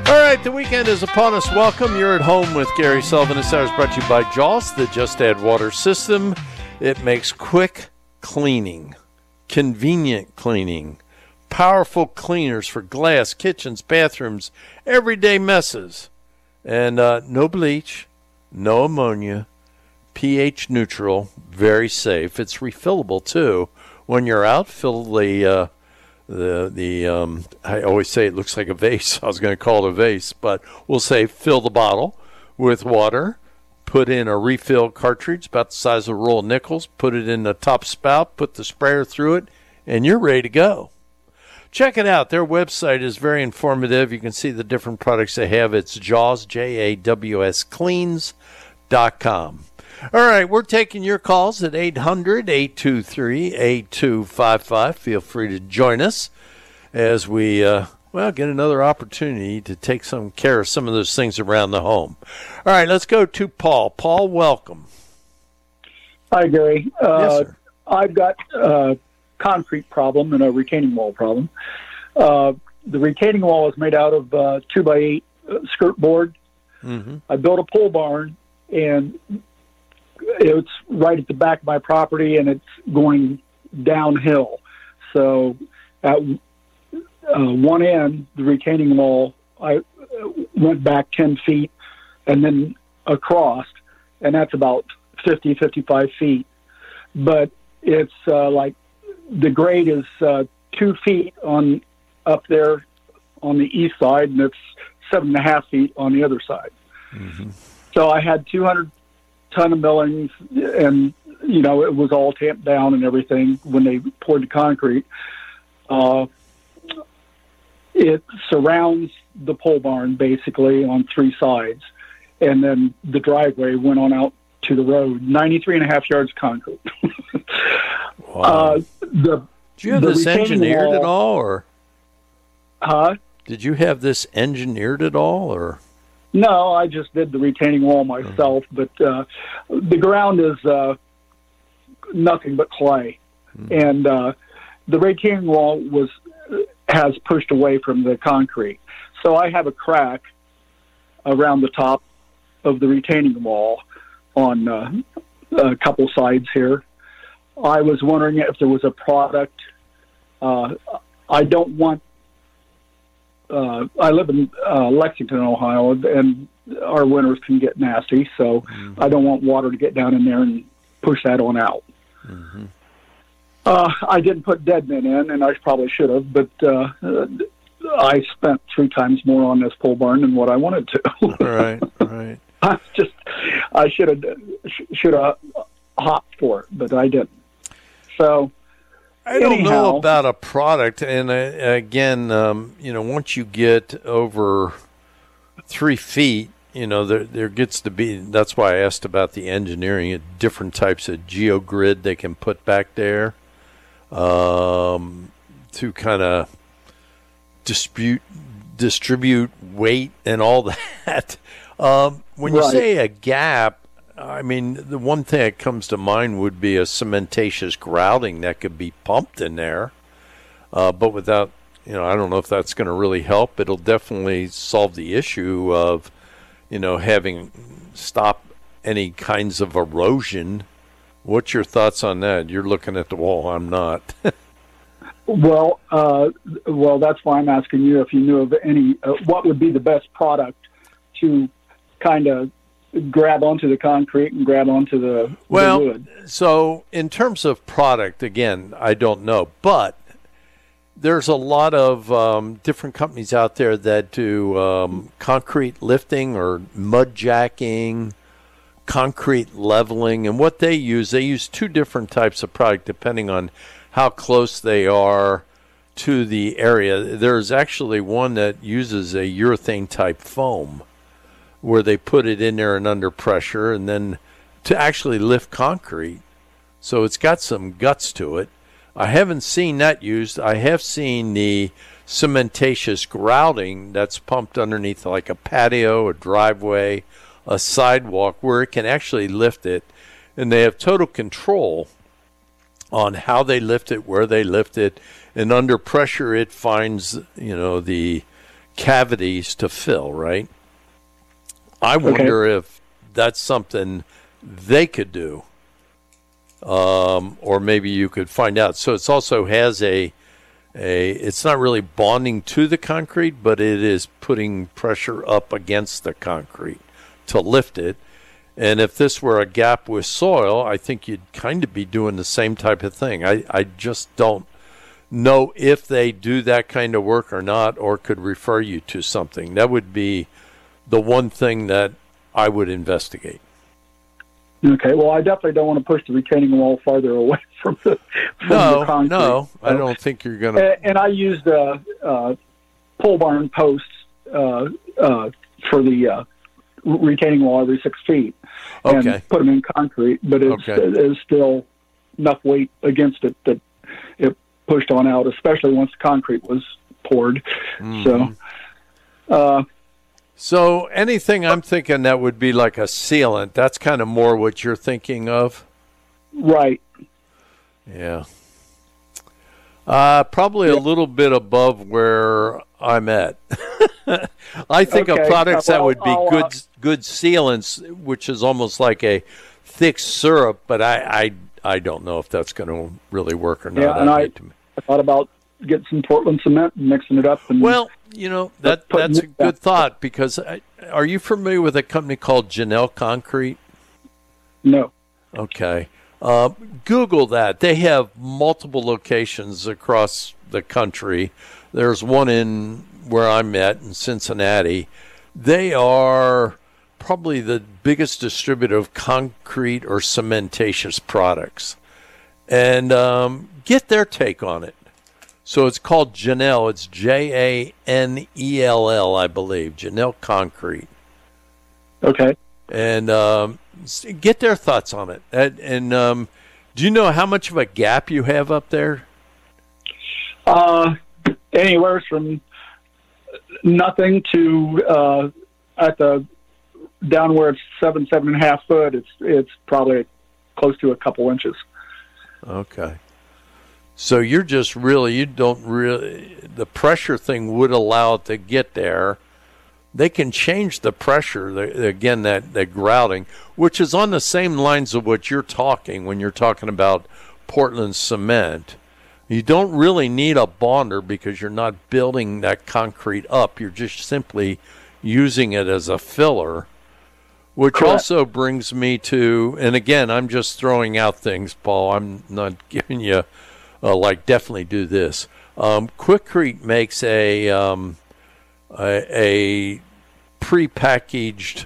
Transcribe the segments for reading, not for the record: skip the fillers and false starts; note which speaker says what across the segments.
Speaker 1: All right, the weekend is upon us. Welcome. You're at home with Gary Sullivan. This hour is brought to you by Jaws, the Just Add Water system. It makes quick cleaning, convenient cleaning, powerful cleaners for glass, kitchens, bathrooms, everyday messes. And no bleach, no ammonia, pH neutral, very safe. It's refillable, too. When you're out, fill the I always say it looks like a vase. I was going to call it a vase, but we'll say fill the bottle with water, put in a refill cartridge about the size of a roll of nickels, put it in the top spout, put the sprayer through it, and you're ready to go. Check it out. Their website is very informative. You can see the different products they have. It's Jaws, J-A-W-S, cleans.com. All right, we're taking your calls at 800-823-8255. Feel free to join us as we, get another opportunity to take some care of some of those things around the home. All right, let's go to Paul. Paul, welcome.
Speaker 2: Hi, Gary.
Speaker 1: Yes, sir.
Speaker 2: I've got a concrete problem and a retaining wall problem. The retaining wall is made out of 2x8 skirt board. Mm-hmm. I built a pole barn, and it's right at the back of my property, and it's going downhill. So at one end, the retaining wall, I went back 10 feet and then across, and that's about 50, 55 feet. But it's like the grade is 2 feet on up there on the east side, and it's 7.5 feet on the other side. Mm-hmm. So I had 200 ton of millings, and it was all tamped down and everything when they poured the concrete. It surrounds the pole barn basically on 3 sides, and then the driveway went on out to the road. 93.5 yards of concrete.
Speaker 1: Wow. Did you have this engineered at all, or?
Speaker 2: Huh?
Speaker 1: Did you have this engineered at all, or?
Speaker 2: No, I just did the retaining wall myself, but the ground is nothing but clay, and the retaining wall has pushed away from the concrete. So I have a crack around the top of the retaining wall on a couple sides here. I was wondering if there was a product. I don't want. I live in Lexington, Ohio, and our winters can get nasty, so I don't want water to get down in there and push that on out. Mm-hmm. I didn't put dead men in, and I probably should have, but I spent 3 times more on this pole barn than what I wanted to.
Speaker 1: Right.
Speaker 2: I should have hopped for it, but I didn't. So
Speaker 1: I don't know about a product, and again, once you get over 3 feet, there gets to be. That's why I asked about the engineering. Different types of geogrid they can put back there to kind of distribute weight and all that. When you say a gap, I mean, the one thing that comes to mind would be a cementatious grouting that could be pumped in there. But without, I don't know if that's going to really help. It'll definitely solve the issue of, having stop any kinds of erosion. What's your thoughts on that? You're looking at the wall. I'm not.
Speaker 2: Well, that's why I'm asking you if you knew of any, what would be the best product to kind of grab onto the concrete and grab onto the wood.
Speaker 1: So in terms of product, again, I don't know, but there's a lot of different companies out there that do concrete lifting or mud jacking, concrete leveling, and what they use 2 different types of product depending on how close they are to the area. There's actually one that uses a urethane type foam, where they put it in there and under pressure and then to actually lift concrete. So it's got some guts to it. I haven't seen that used. I have seen the cementatious grouting that's pumped underneath like a patio, a driveway, a sidewalk, where it can actually lift it. And they have total control on how they lift it, where they lift it. And under pressure, it finds, the cavities to fill, right? I wonder if that's something they could do, or maybe you could find out. So it also has it's not really bonding to the concrete, but it is putting pressure up against the concrete to lift it. And if this were a gap with soil, I think you'd kind of be doing the same type of thing. I just don't know if they do that kind of work or not, or could refer you to something. That would be the one thing that I would investigate.
Speaker 2: Okay, well, I definitely don't want to push the retaining wall farther away from the concrete.
Speaker 1: No, I don't think you're going to.
Speaker 2: And I used pole barn posts for the retaining wall every 6 feet, and put them in concrete, but it's still enough weight against it that it pushed on out, especially once the concrete was poured.
Speaker 1: Mm-hmm. So anything I'm thinking that would be like a sealant, that's kind of more what you're thinking of?
Speaker 2: Right.
Speaker 1: Yeah. Probably a little bit above where I'm at. I think of products that would be good sealants, which is almost like a thick syrup, but I don't know if that's going to really work or not.
Speaker 2: Yeah, and I thought about getting some Portland cement and mixing it up. And
Speaker 1: that's a good thought, because are you familiar with a company called Janelle Concrete?
Speaker 2: No.
Speaker 1: Okay. Google that. They have multiple locations across the country. There's one in where I'm at in Cincinnati. They are probably the biggest distributor of concrete or cementatious products. And get their take on it. So it's called Janelle. It's Janell, I believe. Janelle Concrete.
Speaker 2: Okay. And
Speaker 1: get their thoughts on it. And do you know how much of a gap you have up there?
Speaker 2: Anywhere from nothing to at the down where it's 7.5 foot. It's probably close to a couple inches.
Speaker 1: Okay. So you're just the pressure thing would allow it to get there. They can change the pressure, again, that grouting, which is on the same lines of what you're talking when you're talking about Portland cement. You don't really need a bonder because you're not building that concrete up. You're just simply using it as a filler, which
Speaker 2: Correct.
Speaker 1: Also brings me to, and again, I'm just throwing out things, Paul. I'm not giving you definitely do this. Quikrete makes a prepackaged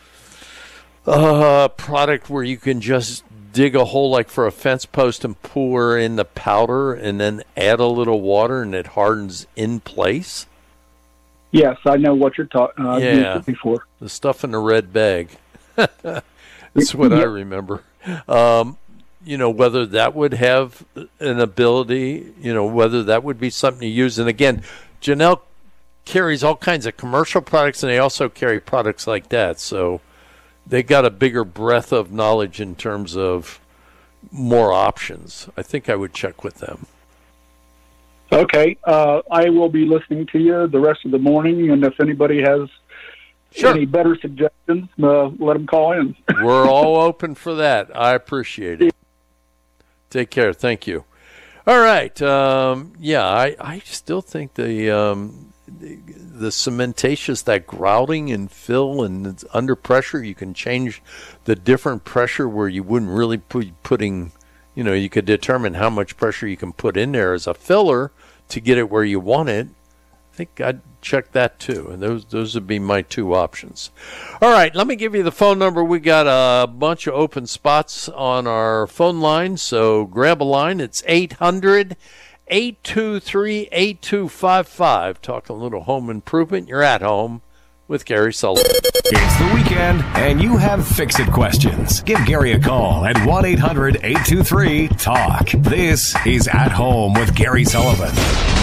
Speaker 1: product where you can just dig a hole like for a fence post and pour in the powder and then add a little water and it hardens in place.
Speaker 2: Yes, I know what you're talking about.
Speaker 1: Yeah,
Speaker 2: before.
Speaker 1: The stuff in the red bag. That's what I remember. Whether that would have an ability, whether that would be something to use. And again, Janelle carries all kinds of commercial products, and they also carry products like that. So they got a bigger breadth of knowledge in terms of more options. I think I would check with them.
Speaker 2: Okay. I will be listening to you the rest of the morning, and if anybody has any better suggestions, let them call in.
Speaker 1: We're all open for that. I appreciate it. Take care. Thank you. All right. I still think the cementatious, that grouting and fill and it's under pressure, you can change the different pressure where you wouldn't really putting, you could determine how much pressure you can put in there as a filler to get it where you want it. I think I'd check that too. And those would be my two options. All right, let me give you the phone number. We got a bunch of open spots on our phone line, so grab a line. It's 800-823-8255. Talking a little home improvement. You're at home with Gary Sullivan.
Speaker 3: It's the weekend, and you have fix-it questions. Give Gary a call at 1-800-823-TALK. This is At Home with Gary Sullivan.